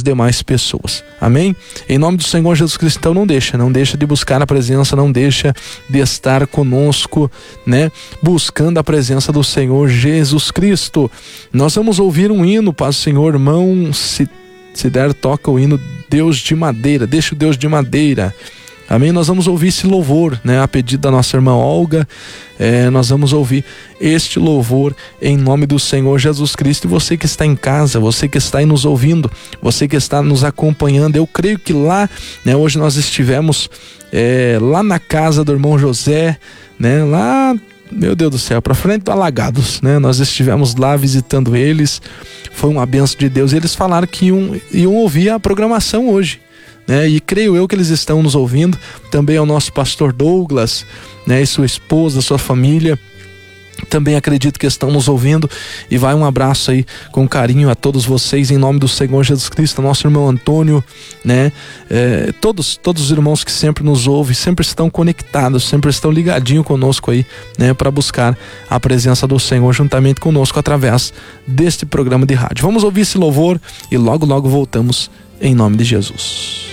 as demais pessoas. Amém? Em nome do Senhor Jesus Cristo, então não deixa de buscar a presença, não deixa de estar conosco, né? Buscando a presença do Senhor Jesus Cristo. Nós vamos ouvir um hino, paz do Senhor, irmão, se der, toca o hino Deus de Madeira, deixa o Deus de Madeira. Amém? Nós vamos ouvir esse louvor, né? A pedido da nossa irmã Olga, nós vamos ouvir este louvor em nome do Senhor Jesus Cristo. E você que está em casa, você que está aí nos ouvindo, você que está nos acompanhando, eu creio que lá, né? Hoje nós estivemos lá na casa do irmão José, né? Lá, meu Deus do céu, para frente do Alagados, né? Nós estivemos lá visitando eles, foi uma bênção de Deus. E eles falaram que iam ouvir a programação hoje, né? E creio eu que eles estão nos ouvindo. Também ao nosso pastor Douglas, né? E sua esposa, sua família, também acredito que estão nos ouvindo. E vai um abraço aí com carinho a todos vocês em nome do Senhor Jesus Cristo. Nosso irmão Antônio, né? Todos os irmãos que sempre nos ouvem, sempre estão conectados, sempre estão ligadinhos conosco aí, né? Para buscar a presença do Senhor juntamente conosco através deste programa de rádio. Vamos ouvir esse louvor e logo voltamos em nome de Jesus.